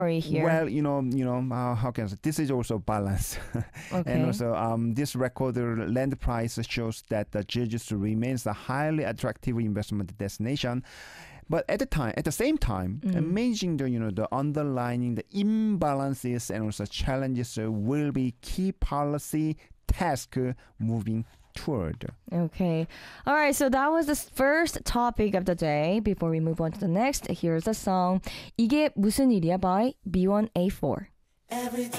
here. Well, how can I say? This is also balance, Okay. and also this record land price shows that the Jeju remains a highly attractive investment destination. But at the same time, managing the underlying the imbalances and also challenges will be key policy task moving toward. Okay. All right. So that was the first topic of the day. Before we move on to the next, here's a song. 이게 무슨 일이야 by B1A4.